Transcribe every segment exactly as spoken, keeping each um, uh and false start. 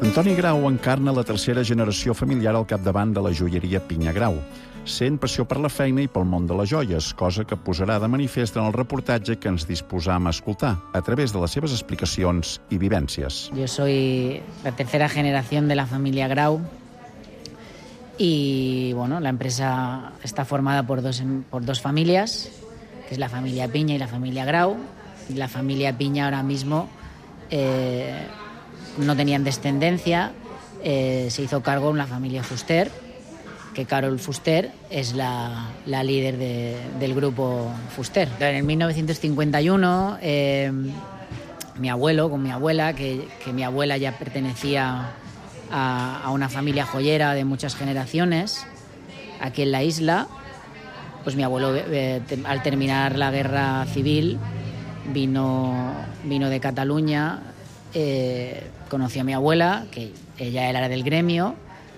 Antoni Grau encarna la tercera generació familiar al capdavant de la joieria Pinya Grau, sent passió per la feina i pel món de les joies, cosa que posarà de manifest en el reportatge que ens disposam a escoltar, a través de les seves explicacions i vivències. Yo soy la tercera generación de la familia Grau y bueno, la empresa está formada por dos, por dos familias, que es la familia Pinya y la familia Grau. Y la familia Pinya ahora mismo eh, no tenían descendencia, eh, se hizo cargo en la familia Fuster, que Carol Fuster es la, la líder de, del grupo Fuster. En mil novecientos cincuenta y uno, eh, mi abuelo con mi abuela, que, que mi abuela ya pertenecía a, a una familia joyera de muchas generaciones, aquí en la isla, pues mi abuelo, eh, te, al terminar la guerra civil, vino, vino de Cataluña, eh, conoció a mi abuela, que ella era del gremio,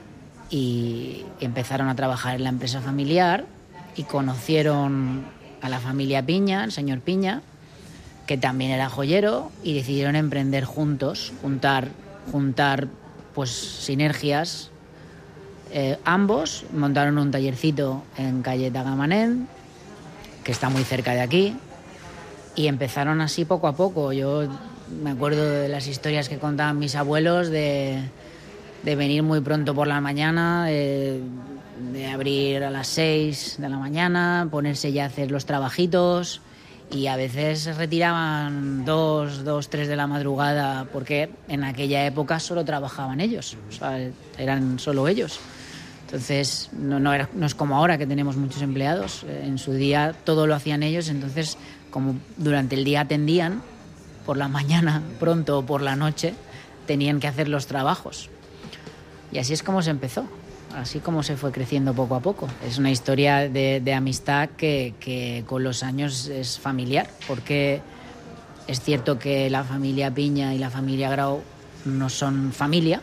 y empezaron a trabajar en la empresa familiar y conocieron a la familia Pinya, el señor Pinya, que también era joyero, y decidieron emprender juntos, juntar, juntar pues sinergias. Eh, ambos montaron un tallercito en calle Tagamanent, que está muy cerca de aquí, y empezaron así poco a poco. Yo me acuerdo de las historias que contaban mis abuelos de... de venir muy pronto por la mañana, de, de abrir a las seis de la mañana, ponerse ya a hacer los trabajitos, y a veces se retiraban dos, dos, tres de la madrugada, porque en aquella época solo trabajaban ellos, o sea, eran solo ellos. Entonces no, no, era, no es como ahora que tenemos muchos empleados, en su día todo lo hacían ellos, entonces como durante el día atendían, por la mañana pronto o por la noche tenían que hacer los trabajos. Y así es como se empezó, así como se fue creciendo poco a poco. Es una historia de, de amistad que, que con los años es familiar, porque es cierto que la familia Pinya y la familia Grau no son familia,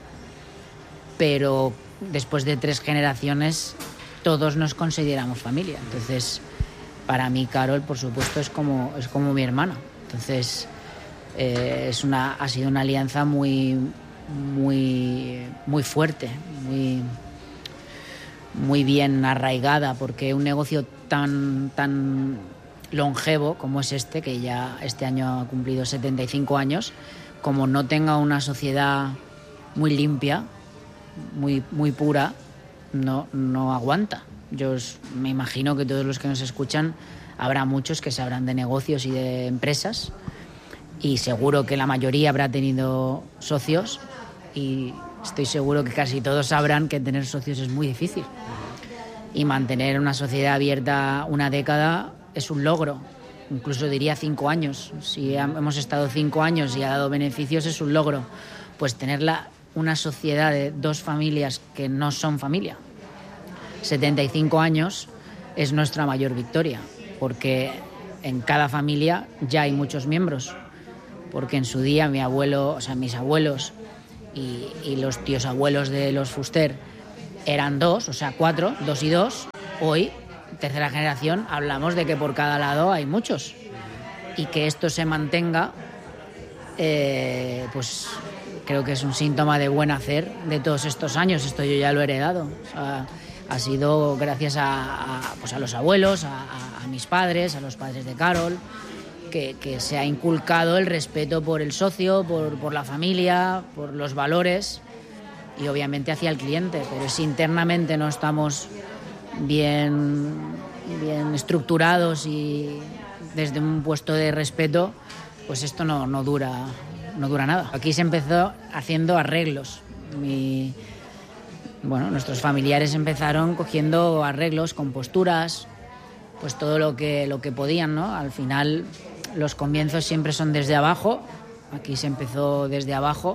pero después de tres generaciones todos nos consideramos familia. Entonces, para mí Carol, por supuesto, es como, es como mi hermana. Entonces, eh, es una, ha sido una alianza muy... muy muy fuerte, muy muy bien arraigada, porque un negocio tan tan longevo como es este, que ya este año ha cumplido setenta y cinco años, como no tenga una sociedad muy limpia, muy muy pura, no no aguanta. Yo os, me imagino que todos los que nos escuchan habrá muchos que sabrán de negocios y de empresas, y seguro que la mayoría habrá tenido socios, y estoy seguro que casi todos sabrán que tener socios es muy difícil, y mantener una sociedad abierta una década es un logro, incluso diría cinco años. Si hemos estado cinco años y ha dado beneficios, es un logro. Pues tenerla, una sociedad de dos familias que no son familia, setenta y cinco años, es nuestra mayor victoria, porque en cada familia ya hay muchos miembros, porque en su día mi abuelo, o sea, mis abuelos y, y los tíos abuelos de los Fuster eran dos, o sea, cuatro, dos y dos. Hoy, tercera generación, hablamos de que por cada lado hay muchos, y que esto se mantenga, eh, pues creo que es un síntoma de buen hacer de todos estos años. Esto yo ya lo he heredado, o sea, ha sido gracias a, a, pues a los abuelos, a, a, a mis padres, a los padres de Carol, Que, que se ha inculcado el respeto por el socio, por, por la familia, por los valores, y obviamente hacia el cliente. Pero si internamente no estamos bien, bien estructurados y desde un puesto de respeto, pues esto no, no, dura, no dura nada. Aquí se empezó haciendo arreglos. Mi, bueno, nuestros familiares empezaron cogiendo arreglos, composturas, pues todo lo que, lo que podían, ¿no? Al final, los comienzos siempre son desde abajo. Aquí se empezó desde abajo,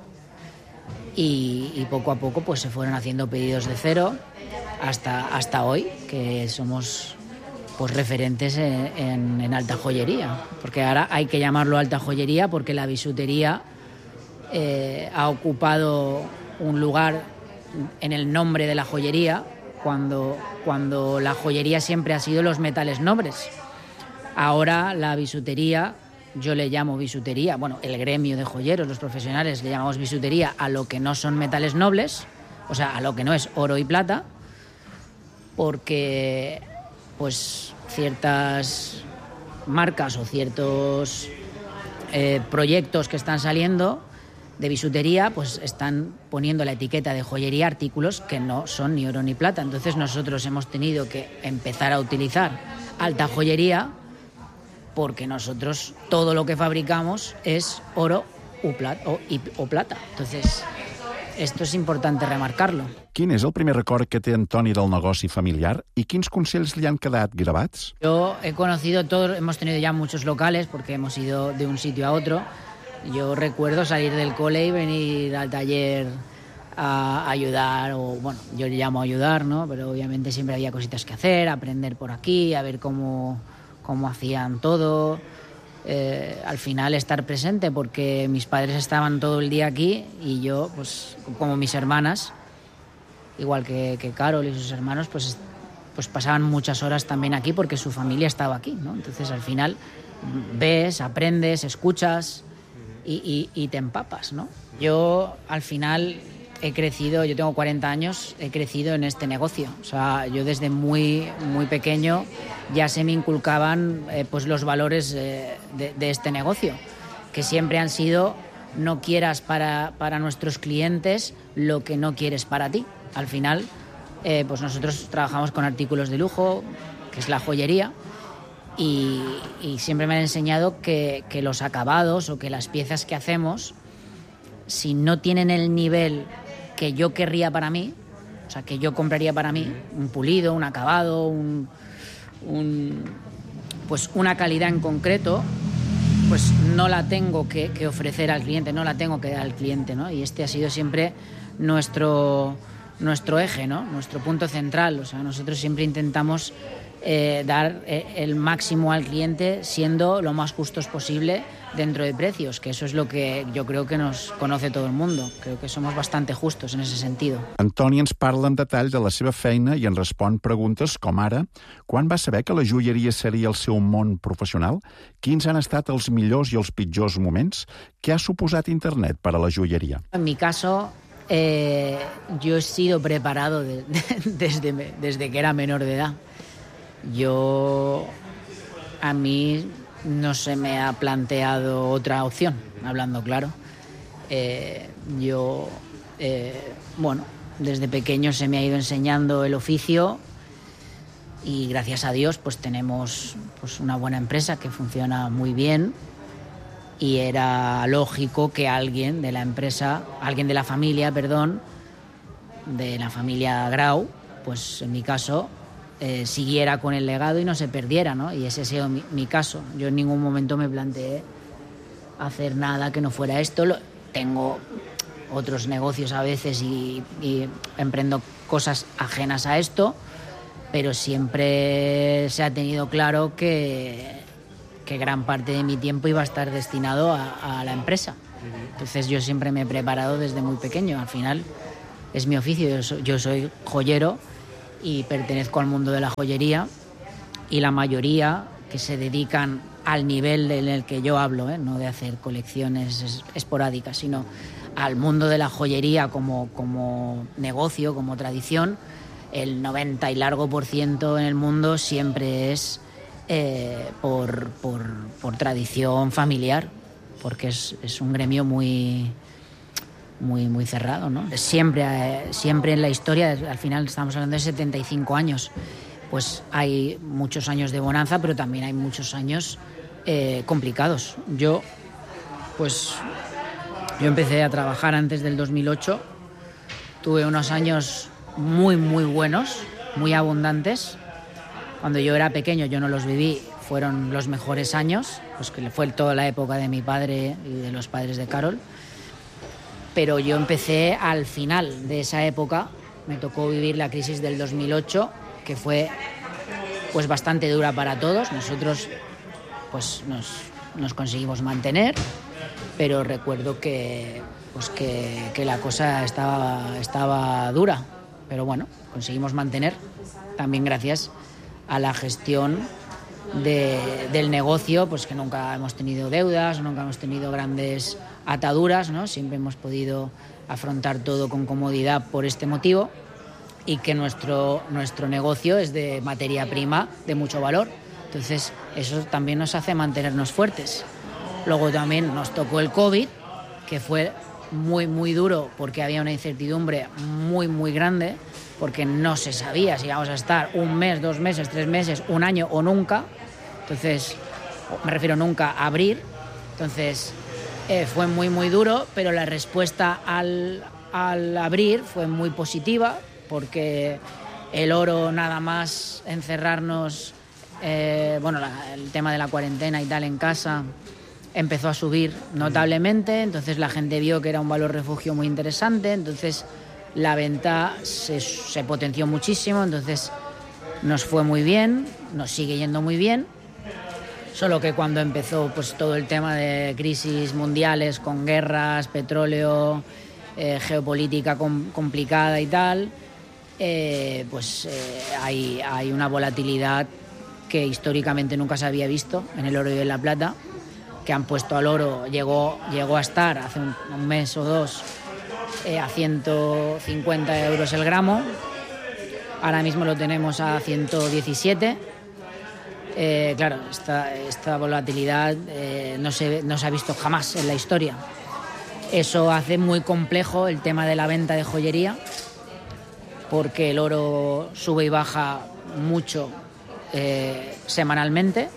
y, y poco a poco pues se fueron haciendo pedidos de cero hasta, hasta hoy, que somos pues referentes en, en, en alta joyería, porque ahora hay que llamarlo alta joyería porque la bisutería eh, ha ocupado un lugar en el nombre de la joyería, cuando, cuando la joyería siempre ha sido los metales nobles. Ahora la bisutería yo le llamo bisutería, bueno, el gremio de joyeros, los profesionales, le llamamos bisutería a lo que no son metales nobles, o sea, a lo que no es oro y plata, porque pues ciertas marcas o ciertos eh, proyectos que están saliendo de bisutería, pues están poniendo la etiqueta de joyería a artículos que no son ni oro ni plata. Entonces nosotros hemos tenido que empezar a utilizar alta joyería porque nosotros todo lo que fabricamos es oro o plata. O, i, o plata. Entonces esto es importante remarcarlo. Quin és el primer record que té Antoni del negoci familiar i quins consells li han quedat gravats? Yo he conocido todos, hemos tenido ya muchos locales porque hemos ido de un sitio a otro. Yo recuerdo salir del cole y venir al taller a ayudar, o bueno, yo le llamo ayudar, ¿no? Pero obviamente siempre había cositas que hacer, aprender por aquí, a ver cómo, cómo hacían todo. Eh, al final estar presente, porque mis padres estaban todo el día aquí y yo, pues como mis hermanas, igual que, que Carol y sus hermanos, pues, pues pasaban muchas horas también aquí porque su familia estaba aquí, ¿no? Entonces al final ves, aprendes, escuchas y, y, y te empapas, ¿no? Yo al final he crecido, yo tengo cuarenta años, he crecido en este negocio. O sea, yo desde muy, muy pequeño ya se me inculcaban eh, pues los valores eh, de, de este negocio, que siempre han sido: no quieras para, para nuestros clientes lo que no quieres para ti. Al final, eh, pues nosotros trabajamos con artículos de lujo, que es la joyería, y, y siempre me han enseñado que, que los acabados o que las piezas que hacemos, si no tienen el nivel que yo querría para mí, o sea, que yo compraría para mí, un pulido, un acabado, un, un, pues una calidad en concreto, pues no la tengo que, que ofrecer al cliente, no la tengo que dar al cliente, ¿no? Y este ha sido siempre nuestro, nuestro eje, ¿no? Nuestro punto central. O sea, nosotros siempre intentamos eh, dar eh, el máximo al cliente siendo lo más justos posible dentro de precios, que eso es lo que yo creo que nos conoce todo el mundo. Creo que somos bastante justos en ese sentido. Antoni ens parla en detall de la seva feina i en respon preguntes com ara: quan va saber que la joieria seria el seu món professional? Quins han estat els millors i els pitjors moments? Què ha suposat internet per a la joieria? En mi caso, eh, yo he sido preparado de, de, desde, desde que era menor de edad. Yo, a mí no se me ha planteado otra opción, hablando claro. Eh, yo, eh, bueno, desde pequeño se me ha ido enseñando el oficio y gracias a Dios pues tenemos pues una buena empresa que funciona muy bien, y era lógico que alguien de la empresa, alguien de la familia, perdón, de la familia Grau, pues en mi caso, Eh, siguiera con el legado y no se perdiera, ¿no? Y ese ha sido mi, mi caso. Yo en ningún momento me planteé hacer nada que no fuera esto. Lo, tengo otros negocios a veces y, y emprendo cosas ajenas a esto, pero siempre se ha tenido claro que, que gran parte de mi tiempo iba a estar destinado a, a la empresa. Entonces yo siempre me he preparado desde muy pequeño. Al final es mi oficio. Yo soy, yo soy joyero y pertenezco al mundo de la joyería, y la mayoría que se dedican al nivel en el que yo hablo, ¿eh? No de hacer colecciones esporádicas, sino al mundo de la joyería como, como negocio, como tradición, el noventa y largo por ciento en el mundo siempre es eh, por, por, por tradición familiar, porque es, es un gremio muy... muy muy cerrado, ¿no? Siempre, eh, siempre en la historia, al final estamos hablando de setenta y cinco años, pues hay muchos años de bonanza, pero también hay muchos años eh, complicados. Yo, pues, yo empecé a trabajar antes del dos mil ocho, tuve unos años muy, muy buenos, muy abundantes. Cuando yo era pequeño, yo no los viví, fueron los mejores años, pues que fue toda la época de mi padre y de los padres de Carol. Pero yo empecé al final de esa época, me tocó vivir la crisis del dos mil ocho, que fue pues bastante dura para todos. Nosotros pues nos, nos conseguimos mantener, pero recuerdo que, pues que, que la cosa estaba, estaba dura. Pero bueno, conseguimos mantener, también gracias a la gestión de, del negocio, pues que nunca hemos tenido deudas, nunca hemos tenido grandes ataduras, ¿no? Siempre hemos podido afrontar todo con comodidad por este motivo, y que nuestro, nuestro negocio es de materia prima de mucho valor. Entonces, eso también nos hace mantenernos fuertes. Luego también nos tocó el COVID, que fue muy, muy duro porque había una incertidumbre muy, muy grande, porque no se sabía si íbamos a estar un mes, dos meses, tres meses, un año o nunca. Entonces, me refiero nunca a abrir. Entonces, eh, fue muy, muy duro, pero la respuesta al, al abrir fue muy positiva, porque el oro, nada más encerrarnos, eh, bueno, la, el tema de la cuarentena y tal en casa, empezó a subir notablemente. Entonces la gente vio que era un valor refugio muy interesante, entonces la venta se, se potenció muchísimo, entonces nos fue muy bien, nos sigue yendo muy bien, solo que cuando empezó pues todo el tema de crisis mundiales con guerras, petróleo, eh, geopolítica com- complicada y tal, eh, pues eh, hay, hay una volatilidad que históricamente nunca se había visto en el oro y en la plata, que han puesto al oro, llegó, llegó a estar hace un, un mes o dos eh, a ciento cincuenta euros el gramo, ahora mismo lo tenemos a ciento diecisiete. Eh, claro, esta, esta volatilidad eh, no, se, no se ha visto jamás en la historia. Eso hace muy complejo el tema de la venta de joyería, porque el oro sube y baja mucho eh, semanalmente,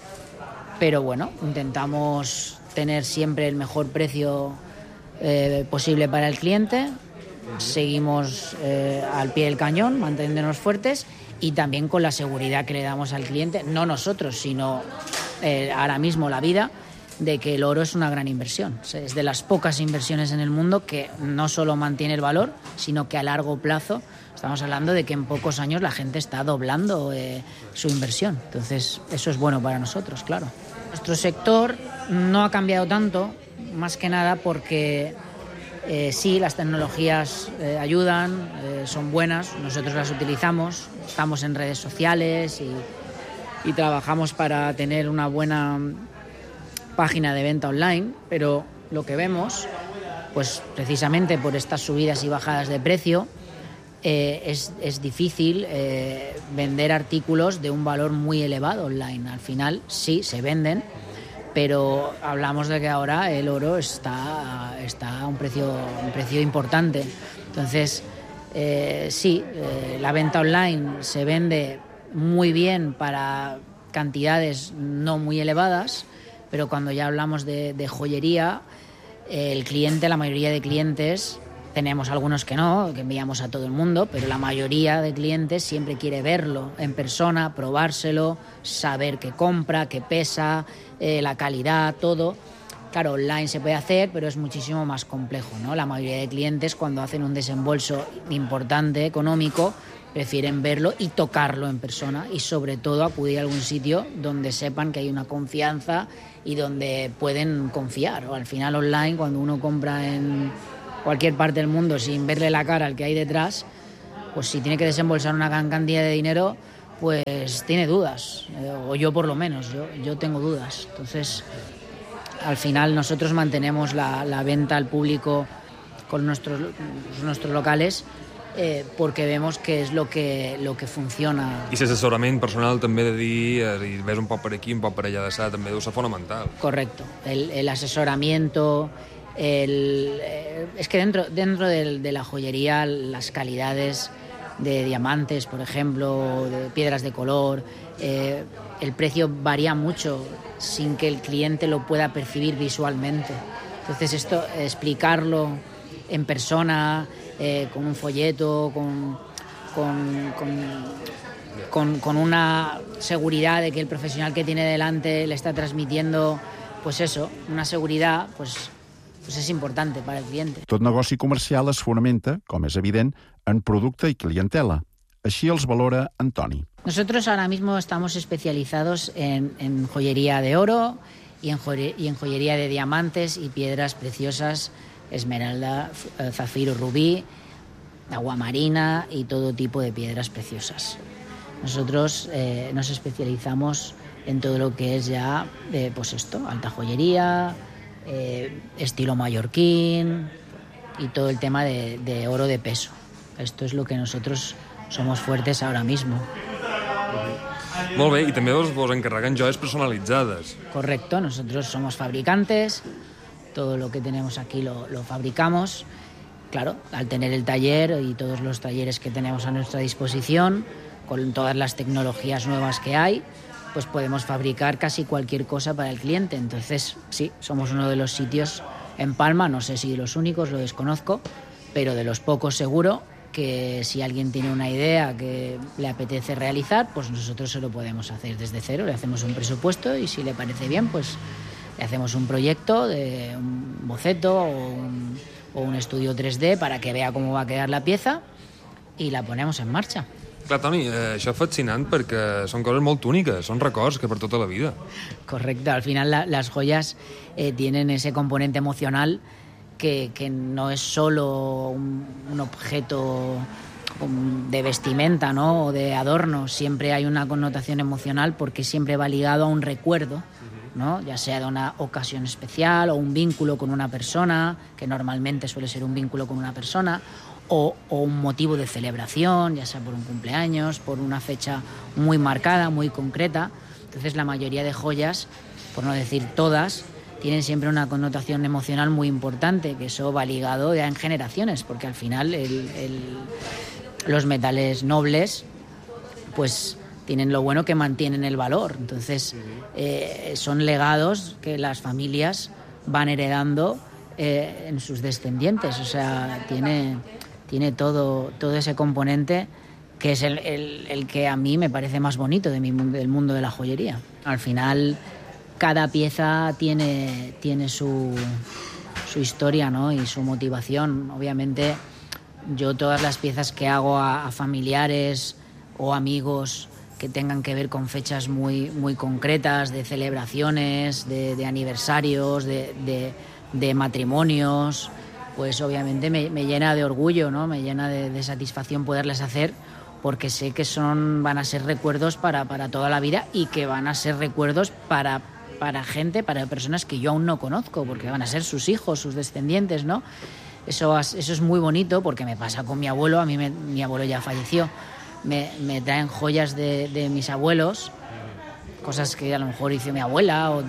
pero bueno, intentamos tener siempre el mejor precio eh, posible para el cliente, seguimos eh, al pie del cañón, manteniéndonos fuertes y también con la seguridad que le damos al cliente, no nosotros, sino eh, ahora mismo la vida, de que el oro es una gran inversión. Es de las pocas inversiones en el mundo que no solo mantiene el valor, sino que a largo plazo estamos hablando de que en pocos años la gente está doblando eh, su inversión. Entonces, eso es bueno para nosotros, claro. Nuestro sector no ha cambiado tanto, más que nada porque eh, sí, las tecnologías eh, ayudan, eh, son buenas, nosotros las utilizamos, estamos en redes sociales y, y trabajamos para tener una buena página de venta online, pero lo que vemos, pues precisamente por estas subidas y bajadas de precio, eh, es, es difícil eh, vender artículos de un valor muy elevado online. Al final sí, se venden, pero hablamos de que ahora el oro está, está a un precio, un precio importante. Entonces, eh, sí, eh, la venta online se vende muy bien para cantidades no muy elevadas, pero cuando ya hablamos de, de joyería, el cliente, la mayoría de clientes, tenemos algunos que no, que enviamos a todo el mundo, pero la mayoría de clientes siempre quiere verlo en persona, probárselo, saber qué compra, qué pesa, eh, la calidad, todo. Claro, online se puede hacer, pero es muchísimo más complejo, ¿no? La mayoría de clientes, cuando hacen un desembolso importante, económico, prefieren verlo y tocarlo en persona, y sobre todo acudir a algún sitio donde sepan que hay una confianza y donde pueden confiar. O al final online, cuando uno compra en cualquier parte del mundo sin verle la cara al que hay detrás, pues si tiene que desembolsar una gran cantidad de dinero, pues tiene dudas, eh, o yo por lo menos, yo, yo tengo dudas. Entonces, al final nosotros mantenemos la, la venta al público con nuestros, nuestros locales, eh, porque vemos que és lo que, lo que funciona. I l'assessorament personal també de dir, eh, ves un poc per aquí, un poc per allà d'estar, també deu ser fonamental. Correcto, el, el asesoramiento, el, eh, es que dentro, dentro de, de la joyería las calidades de diamantes, por ejemplo, de piedras de color, eh, el precio varía mucho sin que el cliente lo pueda percibir visualmente. Entonces esto, explicarlo en persona, eh, con un folleto, con, con, con, con, con una seguridad de que el profesional que tiene delante le está transmitiendo, pues eso, una seguridad, pues, pues és important per al client. Tot negoci comercial es fonamenta, com és evident, en producte i clientela. Així els valora Antoni. Nosotros ahora mismo estamos especializados en, en joyería de oro y en, joye, y en joyería de diamantes y piedras preciosas, esmeralda, zafiro, rubí, agua marina y todo tipo de piedras preciosas. Nosotros eh, nos especializamos en todo lo que es ya, eh, pues esto, alta joyería, eh, estilo mallorquín y todo el tema de, de oro de peso. Esto es lo que nosotros somos fuertes ahora mismo. Molt bé, i també vos, vos encarreguen joies personalitzades. Correcto, nosotros somos fabricantes, todo lo que tenemos aquí lo, lo fabricamos. Claro, al tener el taller y todos los talleres que tenemos a nuestra disposición, con todas las tecnologías nuevas que hay, pues podemos fabricar casi cualquier cosa para el cliente. Entonces, sí, somos uno de los sitios en Palma, no sé si de los únicos, lo desconozco, pero de los pocos seguro, que si alguien tiene una idea que le apetece realizar, pues nosotros se lo podemos hacer desde cero, le hacemos un presupuesto y si le parece bien, pues le hacemos un proyecto, de un boceto o un, o un estudio tres D para que vea cómo va a quedar la pieza y la ponemos en marcha. Clar, Toni, eh, això és fascinant perquè són coses molt úniques, són records que per tota la vida. Correcto, al final la, las joyas eh, tienen ese componente emocional Que, que no es solo un, un objeto de vestimenta, ¿no? O de adorno, siempre hay una connotación emocional porque siempre va ligado a un recuerdo, ¿no? Ya sea de una ocasión especial o un vínculo con una persona, que normalmente suele ser un vínculo con una persona, o, o un motivo de celebración, ya sea por un cumpleaños, por una fecha muy marcada, muy concreta. Entonces la mayoría de joyas, por no decir todas, tienen siempre una connotación emocional muy importante, que eso va ligado ya en generaciones, porque al final el, el, los metales nobles pues tienen lo bueno que mantienen el valor. Entonces eh, son legados que las familias van heredando eh, en sus descendientes. O sea, tiene, tiene todo, todo ese componente que es el, el, el que a mí me parece más bonito de mi, del mundo de la joyería. Al final cada pieza tiene, tiene su, su historia, ¿no? Y su motivación. Obviamente, yo todas las piezas que hago a, a familiares o amigos que tengan que ver con fechas muy, muy concretas, de celebraciones, de, de aniversarios, de, de, de matrimonios, pues obviamente me, me llena de orgullo, ¿no? Me llena de, de satisfacción poderles hacer, porque sé que son, van a ser recuerdos para, para toda la vida y que van a ser recuerdos para para gente, para personas que yo aún no conozco, porque van a ser sus hijos, sus descendientes, ¿no? Eso, eso es muy bonito porque me pasa con mi abuelo, a mí me, mi abuelo ya falleció, me, me traen joyas de, de mis abuelos, cosas que a lo mejor hizo mi abuela o, o,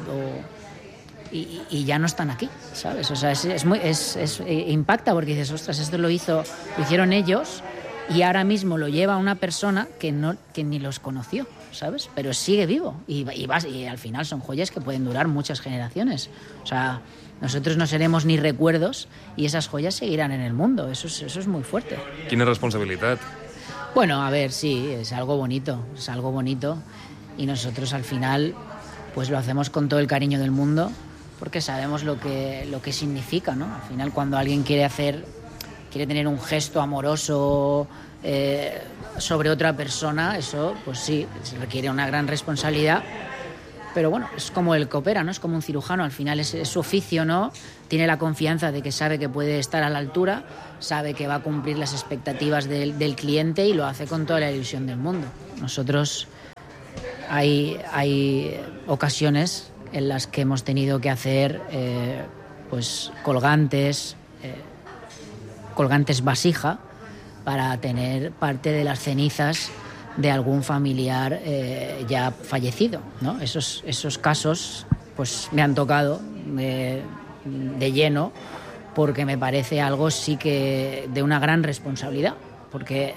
y, y ya no están aquí, ¿sabes? O sea, es, es muy, es, es, impacta porque dices, ostras, esto lo hizo, lo hicieron ellos y ahora mismo lo lleva una persona que, no, que ni los conoció, ¿sabes? Pero sigue vivo y, y, vas, y al final son joyas que pueden durar muchas generaciones. O sea, nosotros no seremos ni recuerdos y esas joyas seguirán en el mundo. Eso es, eso es muy fuerte. Quina responsabilitat. Bueno, a ver, sí, es algo bonito, es algo bonito y nosotros al final pues lo hacemos con todo el cariño del mundo porque sabemos lo que, lo que significa, ¿no? Al final cuando alguien quiere hacer, quiere tener un gesto amoroso eh, sobre otra persona, eso pues sí, se requiere una gran responsabilidad, pero bueno, es como el que opera, ¿no? Es como un cirujano, al final es, es su oficio, ¿no? Tiene la confianza de que sabe que puede estar a la altura, sabe que va a cumplir las expectativas del, del cliente y lo hace con toda la ilusión del mundo. Nosotros hay, hay ocasiones en las que hemos tenido que hacer eh, pues colgantes, eh, colgantes vasija, para tener parte de las cenizas de algún familiar eh, ya fallecido, ¿no? Esos, esos casos pues me han tocado de, de lleno porque me parece algo sí que de una gran responsabilidad, porque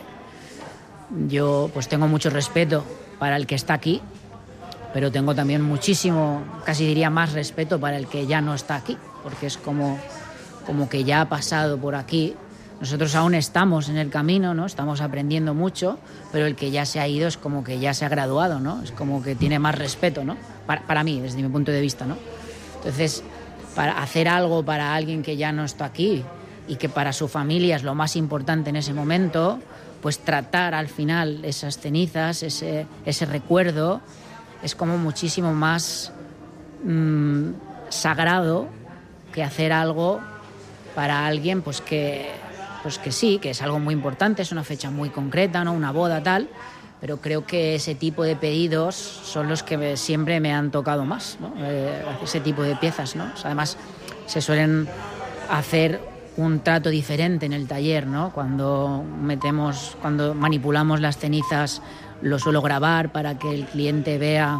yo pues tengo mucho respeto para el que está aquí, pero tengo también muchísimo, casi diría más respeto para el que ya no está aquí, porque es como, como que ya ha pasado por aquí. Nosotros aún estamos en el camino, ¿no? Estamos aprendiendo mucho, pero el que ya se ha ido es como que ya se ha graduado, ¿no? Es como que tiene más respeto, ¿no? Para, para mí, desde mi punto de vista, ¿no? Entonces, para hacer algo para alguien que ya no está aquí y que para su familia es lo más importante en ese momento, pues tratar al final esas cenizas, ese, ese recuerdo, es como muchísimo más mmm, sagrado que hacer algo para alguien pues que... pues que sí, que es algo muy importante, es una fecha muy concreta, ¿no? Una boda, tal, pero creo que ese tipo de pedidos son los que me, siempre me han tocado más, ¿no? Eh, ese tipo de piezas, ¿no? O sea, además, se suelen hacer un trato diferente en el taller, ¿no? Cuando metemos, cuando manipulamos las cenizas, lo suelo grabar para que el cliente vea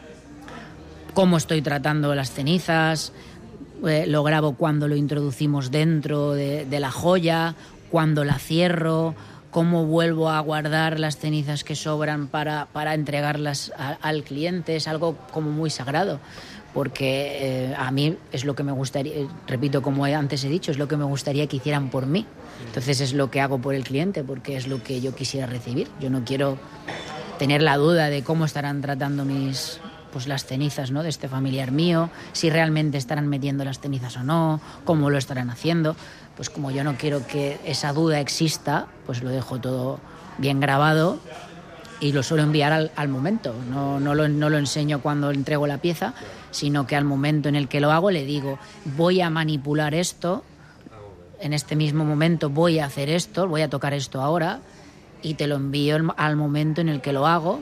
cómo estoy tratando las cenizas, eh, lo grabo cuando lo introducimos dentro de, de la joya, cuando la cierro, cómo vuelvo a guardar las cenizas que sobran para, para entregarlas a, al cliente. Es algo como muy sagrado, porque eh, a mí es lo que me gustaría, repito, como antes he dicho, es lo que me gustaría que hicieran por mí. Entonces es lo que hago por el cliente, porque es lo que yo quisiera recibir. Yo no quiero tener la duda de cómo estarán tratando mis... pues las cenizas, ¿no?, de este familiar mío, si realmente estarán metiendo las cenizas o no, cómo lo estarán haciendo. Pues como yo no quiero que esa duda exista, pues lo dejo todo bien grabado y lo suelo enviar al, al momento. No, no, lo, no lo enseño cuando entrego la pieza, sino que al momento en el que lo hago le digo, voy a manipular esto, en este mismo momento voy a hacer esto, voy a tocar esto ahora, y te lo envío al momento en el que lo hago,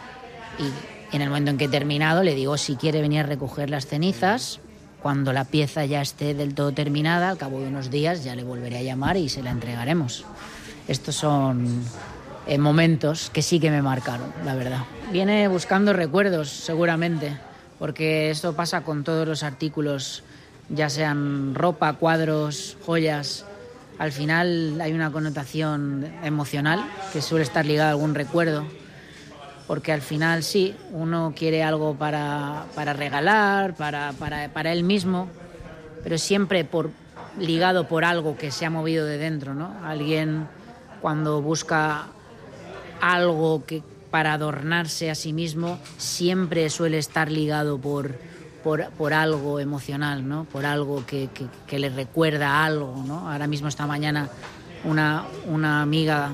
y en el momento en que he terminado le digo si quiere venir a recoger las cenizas. Cuando la pieza ya esté del todo terminada, al cabo de unos días ya le volveré a llamar y se la entregaremos. Estos son eh, momentos que sí que me marcaron, la verdad. Viene buscando recuerdos, seguramente, porque esto pasa con todos los artículos, ya sean ropa, cuadros, joyas. Al final hay una connotación emocional que suele estar ligada a algún recuerdo. Porque al final sí, uno quiere algo para, para regalar, para, para, para él mismo, pero siempre por, ligado por algo que se ha movido de dentro, ¿no? Alguien cuando busca algo que, para adornarse a sí mismo, siempre suele estar ligado por, por, por algo emocional, ¿no? Por algo que, que, que le recuerda algo, ¿no? Ahora mismo esta mañana una, una amiga...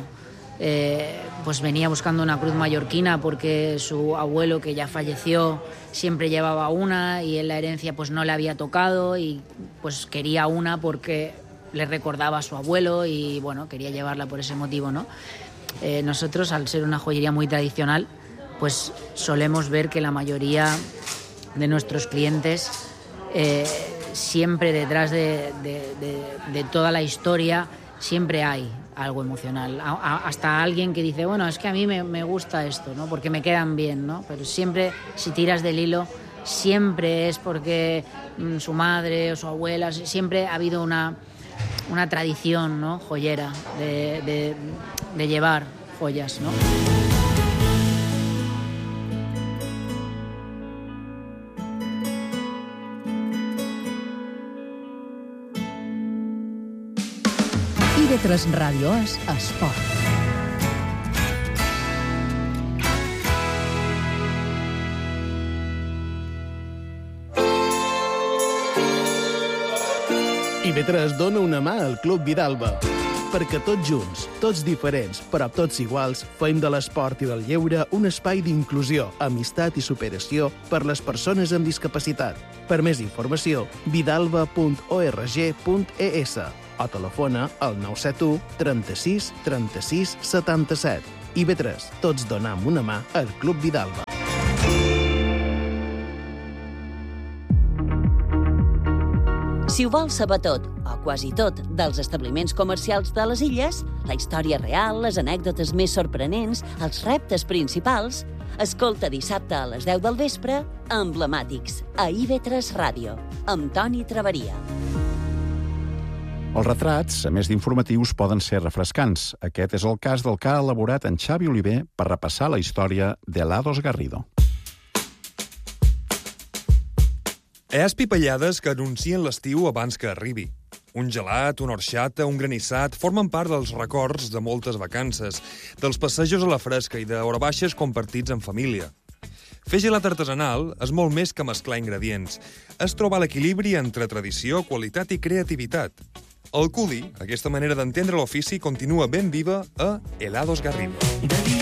Eh, pues venía buscando una cruz mallorquina porque su abuelo, que ya falleció, siempre llevaba una y en la herencia pues no le había tocado y pues quería una porque le recordaba a su abuelo y bueno, quería llevarla por ese motivo, ¿no? Eh, nosotros, al ser una joyería muy tradicional, pues solemos ver que la mayoría de nuestros clientes eh, siempre detrás de, de, de, de toda la historia siempre hay algo emocional, a, a, hasta alguien que dice, bueno, es que a mí me, me gusta esto, ¿no? Porque me quedan bien, ¿no? Pero siempre, si tiras del hilo, siempre es porque mmm, su madre o su abuela, siempre ha habido una, una tradición, ¿no?, joyera de, de, de llevar joyas, ¿no? I V tres Ràdio és esport. I V tres dona una mà al Club Vidalba, perquè tots junts, tots diferents, però tots iguals, fem de l'esport i del lleure un espai d'inclusió, amistat i superació per les persones amb discapacitat. Per més informació, vidalba punt org punt es o telefona al nou set u trenta-sis trenta-sis setanta-set. I V tres, tots donam una mà al Club Vidalba. Si ho vols saber tot, o quasi tot, dels establiments comercials de les illes, la història real, les anècdotes més sorprenents, els reptes principals, escolta dissabte a les deu del vespre Emblemàtics, a I V tres Ràdio, amb Toni Traveria. Els retrats, a més d'informatius, poden ser refrescants. Aquest és el cas del que ha elaborat en Xavi Oliver per repassar la història de Helados Garrido. Hi ha espipallades que anuncien l'estiu abans que arribi. Un gelat, una orxata, un granissat formen part dels records de moltes vacances, dels passejos a la fresca i d'hora baixes compartits en família. Fer gelat artesanal és molt més que mesclar ingredients. És trobar l'equilibri entre tradició, qualitat i creativitat. El culi, aquesta manera d'entendre l'ofici, continua ben viva a Helados Garrido.